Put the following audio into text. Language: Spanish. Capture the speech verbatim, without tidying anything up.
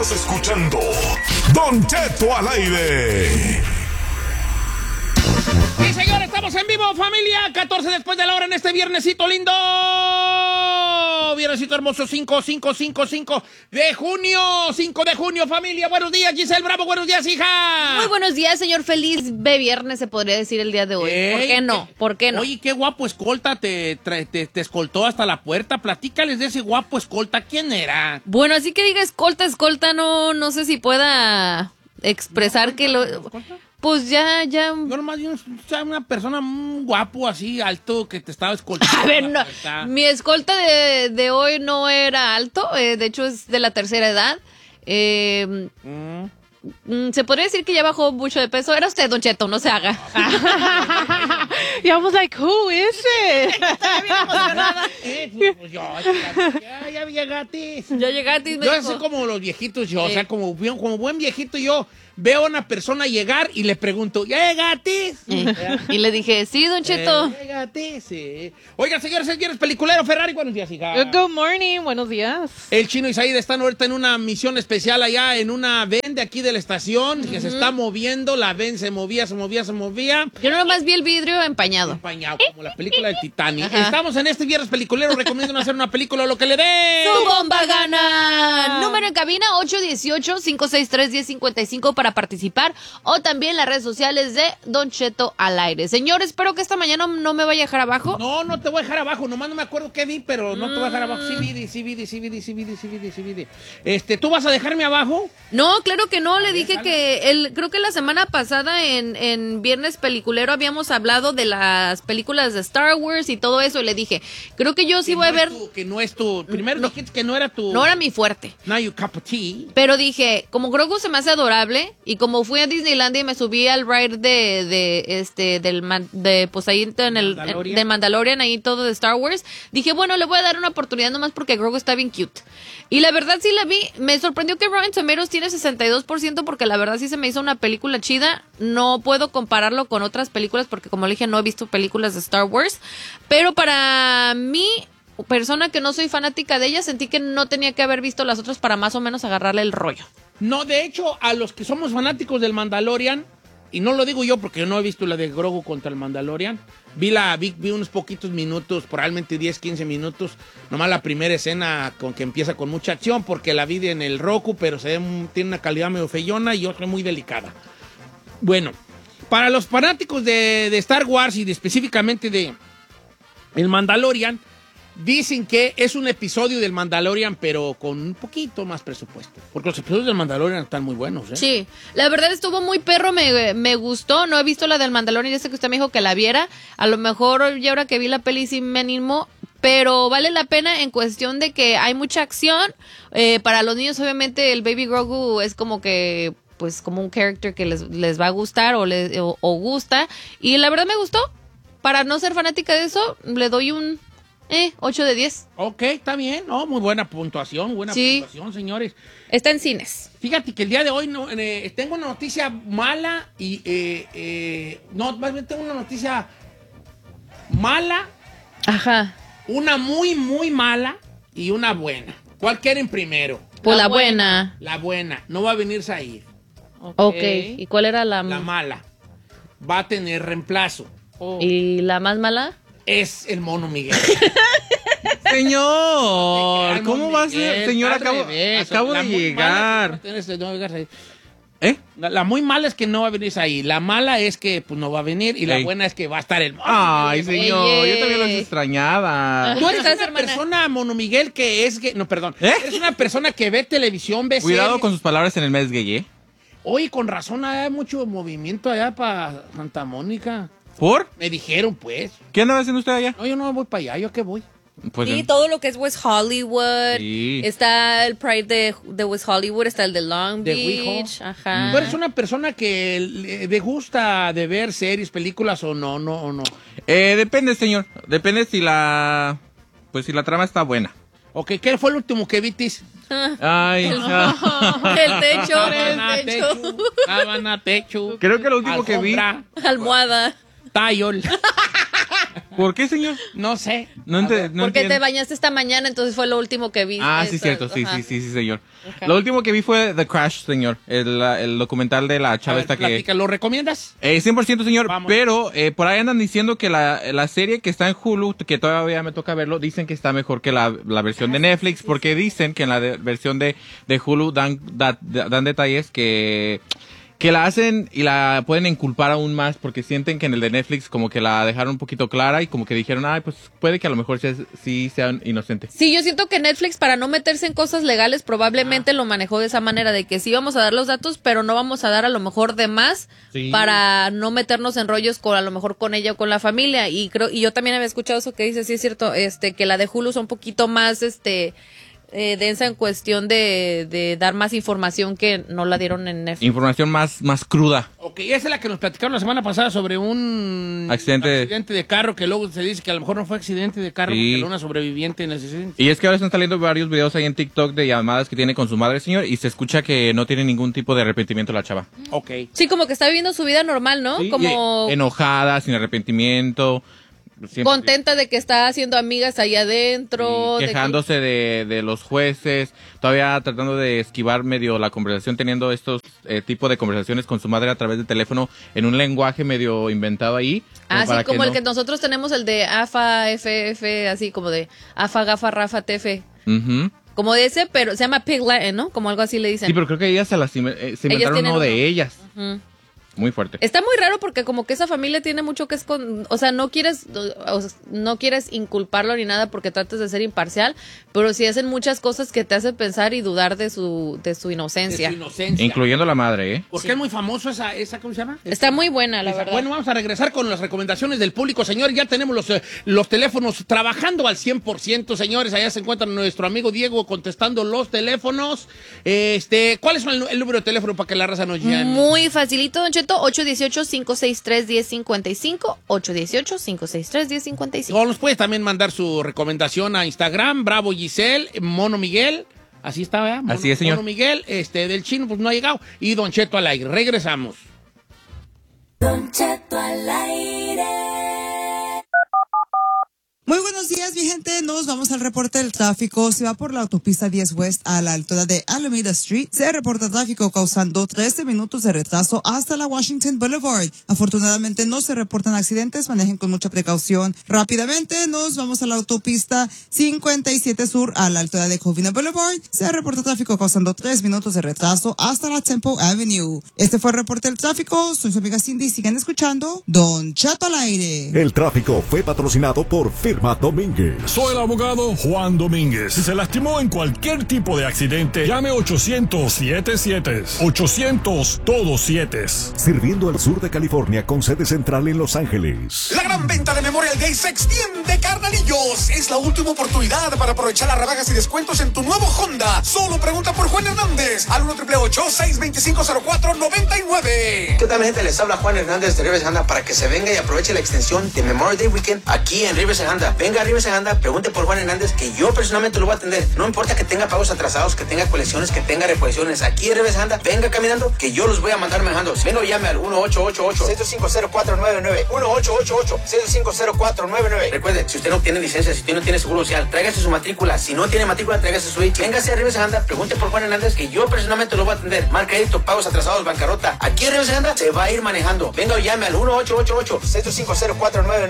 Estás escuchando Don Cheto al aire. Sí, señor, estamos en vivo, familia. catorce después de la hora en este viernesito lindo. Viernesito hermoso, cinco, cinco, cinco, cinco de junio. cinco de junio, familia. Buenos días, Giselle Bravo. Buenos días, hija. Muy buenos días, señor. Feliz B viernes, se podría decir el día de hoy. Ey, ¿Por qué no? ¿Por qué no? Oye, qué guapo escolta te, te, te, te escoltó hasta la puerta. Platícales de ese guapo escolta. ¿Quién era? Bueno, así que diga escolta, escolta, no, no sé si pueda expresar ¿No, que lo... escolta? Pues ya, ya... Yo nomás vi un- una persona muy guapo, así, alto, que te estaba escoltando. A ver, la no, puerta. mi escolta de, de hoy no era alto, eh, de hecho es de la tercera edad. Eh, Mm. mm, se podría decir que ya bajó mucho de peso. Era usted, Don Cheto, no se haga. Y I was like, who is it? Eh, pues yo, ya, ya llegaste. Ya llegaste y me Yo dijo, soy como los viejitos yo, o Sí. sea, como, bien- como buen viejito yo veo a una persona llegar y le pregunto, ¿ya llegaste? eh, y le dije, sí, Don Cheto. Eh, llegaste, sí. Oiga, señores, señores, peliculero Ferrari, buenos días, hija. Good morning, buenos días. El Chino y Saída están ahorita en una misión especial allá en una ven de aquí de la estación, que se está moviendo, la ven se movía, se movía, se movía. Yo nomás vi el vidrio empañado. Empañado, como la película de Titanic. Ajá. Estamos en este viernes peliculero, recomiendo hacer una película lo que le dé. ¡Tu bomba gana! Número en cabina ocho uno ocho, cinco seis tres, uno cero cinco cinco para participar, o también las redes sociales de Don Cheto al aire. Señor, espero que esta mañana no me vaya a dejar abajo. No, no te voy a dejar abajo, nomás no me acuerdo qué vi, pero no te voy a dejar abajo. Sí, vi, sí, vi, sí, vi, sí, vi, sí, vi, sí, vi. Este, ¿tú vas a dejarme abajo? No, claro que no, le ver, dije dale. que el, creo que la semana pasada en, en Viernes Peliculero habíamos hablado de las películas de Star Wars y todo eso, y le dije, creo que yo sí Que voy a no es ver, tu- que no es tu... Primero No. dijiste que no era tu... no era mi fuerte. Not your cup of tea. Pero dije, como Grogu se me hace adorable y como fui a Disneylandia y me subí al ride de, de este del man- de pues ahí en el Mandalorian. en- de Mandalorian ahí todo de Star Wars, dije, bueno, le voy a dar una oportunidad nomás porque Grogu está bien cute. Y la verdad sí la vi, me sorprendió que Rotten Tomatoes tiene sesenta y dos por ciento porque la verdad sí se me hizo una película chida. No puedo compararlo con otras películas porque como le dije no he visto películas de Star Wars, pero para mí persona que no soy fanática de ella, sentí que no tenía que haber visto las otras para más o menos agarrarle el rollo. No, de hecho, a los que somos fanáticos del Mandalorian, y no lo digo yo porque yo no he visto la de Grogu contra el Mandalorian, vi, la, vi, vi unos poquitos minutos, probablemente diez, quince minutos, nomás la primera escena con que empieza con mucha acción, porque la vi en el Roku, pero se ve, tiene una calidad medio feyona y otra muy delicada. Bueno, para los fanáticos de, de Star Wars y de, específicamente de el Mandalorian, dicen que es un episodio del Mandalorian, pero con un poquito más presupuesto. Porque los episodios del Mandalorian están muy buenos, ¿eh? Sí, la verdad estuvo muy perro, me, me gustó, no he visto la del Mandalorian, ya sé que usted me dijo que la viera, a lo mejor ya ahora que vi la peli sí me animó, pero vale la pena en cuestión de que hay mucha acción, eh, para los niños obviamente el Baby Grogu es como que, pues como un character que les, les va a gustar o, les, o, o gusta, y la verdad me gustó, para no ser fanática de eso, le doy un... Eh, ocho de diez. Ok, está bien. No, muy buena puntuación, buena Sí. puntuación, señores. Está en cines. Fíjate que el día de hoy no, eh, tengo una noticia mala y... Eh, eh, no, más bien tengo una noticia mala, Ajá. una muy, muy mala y una buena. ¿Cuál quieren primero? Pues la, buena. La buena. No va a venir Said. Ok. ¿Y cuál era la, La mala. Va a tener reemplazo. ¿Y la más mala? Es el Mono Miguel. Señor, ¿cómo va a ser? Miguel, Señor, al acabo, revés. acabo La de muy mala llegar. es que no va a tener- no va a llegar Said. ¿Eh? La, la muy mala es que no va a venir ahí. La mala es que pues, no va a venir. Y la Ey. buena es que va a estar el Mono Ay, Miguel. señor, Ey, yo también los ey. extrañaba. Tú eres ¿Estás, una hermana? persona, Mono Miguel, que es gay. No, perdón. ¿Eh? Eres una persona que ve televisión, ve Cuidado series. con sus palabras en el mes gay, ¿eh? Oye, con razón hay mucho movimiento allá para Santa Mónica. ¿Por? Me dijeron, pues. ¿Qué andaba haciendo usted allá? No, yo no voy para allá. ¿Yo a qué voy? Pues Sí, en- todo lo que es West Hollywood. Sí. Está el Pride de, de West Hollywood, está el de Long De Beach. WeHo. Ajá. ¿Tú eres una persona que le le gusta de ver series, películas o no, no, o no? Eh, depende, señor. Depende si la... Pues si la trama está buena. Ok, ¿qué fue el último que vitis? Ay, ah. El techo, Sábana, el techo. techo. Sábana, techo. Creo que lo último que vi... alfombra, Almohada. tayol. ¿Por qué, señor? No sé. No, ente- no Porque entiendo. te bañaste esta mañana, entonces fue lo último que vi. Ah, sí, Eso, cierto, sí, ajá. sí, sí, sí, señor. Ok. Lo último que vi fue The Crash, señor, el, el documental de la A chava ver, esta que... platica, ¿lo recomiendas? Eh, cien por ciento, señor, Vamos. pero eh, por ahí andan diciendo que la, la serie que está en Hulu, que todavía me toca verlo, dicen que está mejor que la, la versión de Netflix, porque dicen que en la de- versión de, de Hulu dan, da- dan detalles que... que la hacen y la pueden inculpar aún más porque sienten que en el de Netflix como que la dejaron un poquito clara y como que dijeron, ay, pues puede que a lo mejor sea, sí sean inocentes. Sí, yo siento que Netflix, para no meterse en cosas legales, probablemente lo manejó de esa manera, de que sí vamos a dar los datos, pero no vamos a dar a lo mejor de más Sí. para no meternos en rollos con a lo mejor con ella o con la familia. Y creo, y yo también había escuchado eso que dice, sí es cierto, este, que la de Hulu es un poquito más, este, eh, densa en cuestión de, de dar más información que no la dieron en Netflix. Información más, más cruda. Ok, esa es la que nos platicaron la semana pasada sobre un Accidente. accidente de carro que luego se dice que a lo mejor no fue accidente de carro, Sí. porque era una sobreviviente en el accidente. Y es que ahora están saliendo varios videos ahí en TikTok de llamadas que tiene con su madre, señor, y se escucha que no tiene ningún tipo de arrepentimiento la chava. Ok. Sí, como que está viviendo su vida normal, ¿no? Sí, Como y enojada, sin arrepentimiento. siempre- contenta de que está haciendo amigas ahí adentro. Sí, de que- quejándose de, de los jueces, todavía tratando de esquivar medio la conversación, teniendo estos eh, tipos de conversaciones con su madre a través de teléfono en un lenguaje medio inventado ahí. Ah, sí, para como el no- que nosotros tenemos, el de AFA, F F, así como de AFA, GAFA, RAFA, T F. Ujú. Como de ese, pero se llama Pig Latin, ¿no? Como algo así le dicen. Sí, pero creo que ellas se, las, inve- eh, se inventaron tienen uno de uno. ellas. Ujú. Muy fuerte. Está muy raro porque como que esa familia tiene mucho que esconder, o sea, no quieres, o sea, no quieres inculparlo ni nada porque tratas de ser imparcial, pero sí hacen muchas cosas que te hacen pensar y dudar de su, de su De inocencia. su inocencia. Incluyendo la madre, ¿eh? Porque es muy famoso esa, esa, ¿cómo se llama? Está muy buena, la Esa- verdad. Bueno, vamos a regresar con las recomendaciones del público, señor. Ya tenemos los, eh, los teléfonos trabajando al cien por ciento, señores. Allá se encuentra nuestro amigo Diego contestando los teléfonos. Este, ¿cuál es el, el número de teléfono para que la raza nos llame? Muy facilito, Don Cheto, ocho uno ocho, cinco seis tres, uno cero cinco cinco, ocho uno ocho, cinco seis tres, uno cero cinco cinco. O nos puede también mandar su recomendación a Instagram, Bravo Giselle, Mono Miguel. Así está, ¿verdad? Mono- Así es, señor. Mono Miguel, este, del chino, pues no ha llegado. Y Don Cheto al aire. Regresamos. Muy buenos días, mi gente. Nos vamos al reporte del tráfico. Se va por la autopista diez West a la altura de Alameda Street. Se reporta tráfico causando trece minutos de retraso hasta la Washington Boulevard. Afortunadamente no se reportan accidentes. Manejen con mucha precaución. Rápidamente nos vamos a la autopista cincuenta y siete Sur a la altura de Covina Boulevard. Se reporta tráfico causando tres minutos de retraso hasta la Temple Avenue. Este fue el reporte del tráfico. Soy su amiga Cindy. Sigan escuchando Don Chato al aire. El tráfico fue patrocinado por Firma Domínguez. Soy el abogado Juan Domínguez. Si se lastimó en cualquier tipo de accidente, llame ochocientos siete siete. ochocientos todos siete. Sirviendo al sur de California con sede central en Los Ángeles. La gran venta de Memorial Day se extiende, carnalillos. Es la última oportunidad para aprovechar las rebajas y descuentos en tu nuevo Honda. Solo pregunta por Juan Hernández al uno ocho ocho, seis dos cinco, cero cuatro nueve nueve. ¿Qué tal, mi gente? Les habla Juan Hernández de Rivers Honda para que se venga y aproveche la extensión de Memorial Day Weekend aquí en Rivers Honda. Venga a Rivers Honda, pregunte por Juan Hernández, que yo personalmente lo voy a atender. No importa que tenga pagos atrasados, que tenga colecciones, que tenga reposiciones. Aquí en Rivers Honda, venga caminando, que yo los voy a mandar manejando. Venga o llame al uno ocho ocho ocho, seis dos cinco, cero cuatro nueve nueve. uno ocho ocho ocho, seis dos cinco, cero cuatro nueve nueve. Recuerde, si usted no tiene licencia, si usted no tiene seguro social, tráigase su matrícula. Si no tiene matrícula, tráigase su I D. Véngase a Rivers Honda, pregunte por Juan Hernández, que yo personalmente lo voy a atender. Mal crédito, pagos atrasados, bancarrota. Aquí en Rivers Honda se va a ir manejando. Venga o llame al uno ocho ocho ocho, seis dos cinco, cero cuatro nueve nueve.